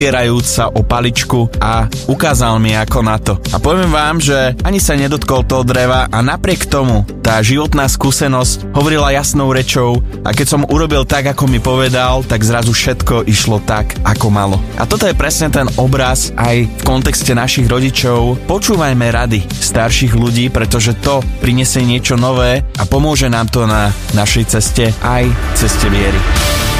opierajúc sa o paličku a ukázal mi ako na to. A poviem vám, že ani sa nedotkol toho dreva a napriek tomu tá životná skúsenosť hovorila jasnou rečou a keď som urobil tak, ako mi povedal, tak zrazu všetko išlo tak, ako malo. A toto je presne ten obraz aj v kontexte našich rodičov. Počúvajme rady starších ľudí, pretože to prinesie niečo nové a pomôže nám to na našej ceste, aj ceste viery.